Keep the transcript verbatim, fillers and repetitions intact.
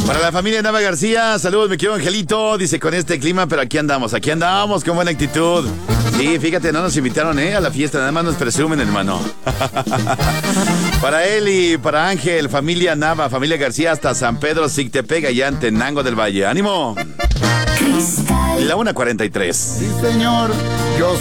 Para la familia Nava García, saludos, mi querido Angelito. Dice, con este clima, pero aquí andamos, aquí andamos, con buena actitud. Sí, fíjate, no nos invitaron, ¿eh? A la fiesta, nada más nos presumen, hermano. Para él y para Ángel, familia Nava, familia García, hasta San Pedro, Zictepec, allá en Tenango del Valle. ¡Ánimo! La una cuarenta y tres. Sí, señor, yo